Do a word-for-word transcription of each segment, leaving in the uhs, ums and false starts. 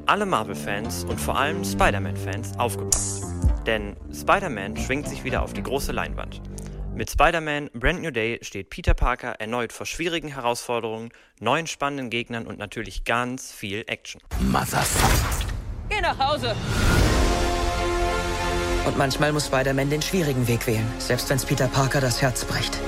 Alle Marvel-Fans und vor allem Spider-Man-Fans aufgepasst. Denn Spider-Man schwingt sich wieder auf die große Leinwand. Mit Spider-Man Brand New Day steht Peter Parker erneut vor schwierigen Herausforderungen, neuen spannenden Gegnern und natürlich ganz viel Action. Motherfucker. Geh nach Hause! Und manchmal muss Spider-Man den schwierigen Weg wählen, selbst wenn's Peter Parker das Herz bricht.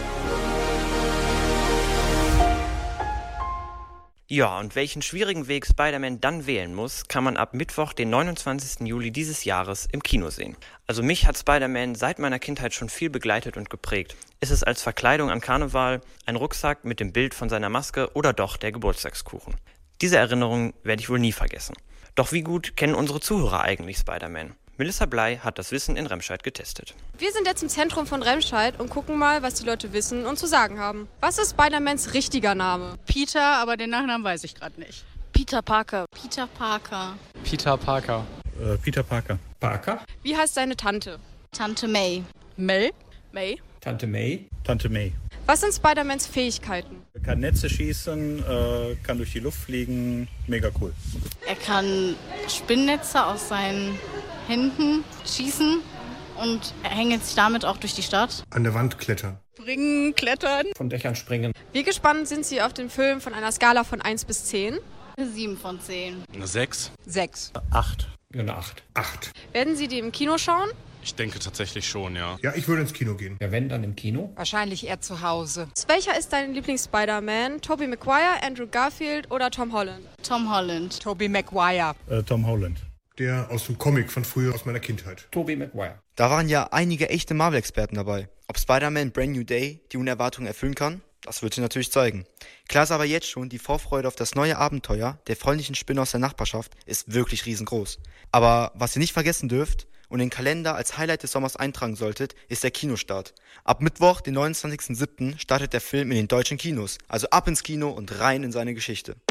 Ja, und welchen schwierigen Weg Spider-Man dann wählen muss, kann man ab Mittwoch, den neunundzwanzigsten Juli dieses Jahres im Kino sehen. Also mich hat Spider-Man seit meiner Kindheit schon viel begleitet und geprägt. Ist es als Verkleidung an Karneval, ein Rucksack mit dem Bild von seiner Maske oder doch der Geburtstagskuchen? Diese Erinnerung werde ich wohl nie vergessen. Doch wie gut kennen unsere Zuhörer eigentlich Spider-Man? Melissa Bley hat das Wissen in Remscheid getestet. Wir sind jetzt im Zentrum von Remscheid und gucken mal, was die Leute wissen und zu sagen haben. Was ist Spider-Mans richtiger Name? Peter, aber den Nachnamen weiß ich gerade nicht. Peter Parker. Peter Parker. Peter Parker. Äh, Peter Parker. Parker? Wie heißt seine Tante? Tante May. May? May? Tante May. Tante May. Was sind Spider-Mans Fähigkeiten? Er kann Netze schießen, äh, kann durch die Luft fliegen. Mega cool. Er kann Spinnnetze aus seinen Händen schießen und er hängt sich damit auch durch die Stadt. An der Wand klettern. Springen, klettern. Von Dächern springen. Wie gespannt sind Sie auf den Film von einer Skala von eins bis zehn? Sieben von zehn. Eine sechs. Sechs. Acht. Ja, eine acht. Acht. Werden Sie die im Kino schauen? Ich denke tatsächlich schon, ja. Ja, ich würde ins Kino gehen. Ja, wenn, dann im Kino. Wahrscheinlich eher zu Hause. Welcher ist dein Lieblings-Spider-Man? Tobey Maguire, Andrew Garfield oder Tom Holland? Tom Holland. Tobey Maguire. Äh, Tom Holland. Der aus dem Comic von früher, aus meiner Kindheit. Tobey Maguire. Da waren ja einige echte Marvel-Experten dabei. Ob Spider-Man Brand New Day die Unerwartungen erfüllen kann, das wird sich natürlich zeigen. Klar ist aber jetzt schon, die Vorfreude auf das neue Abenteuer der freundlichen Spinne aus der Nachbarschaft ist wirklich riesengroß. Aber was ihr nicht vergessen dürft und den Kalender als Highlight des Sommers eintragen solltet, ist der Kinostart. Ab Mittwoch, den neunundzwanzigsten siebten startet der Film in den deutschen Kinos. Also ab ins Kino und rein in seine Geschichte.